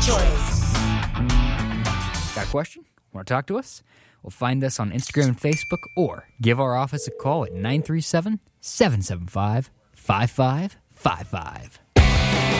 choice. Got a question? Want to talk to us? Well, find us on Instagram and Facebook or give our office a call at 937-775-5555.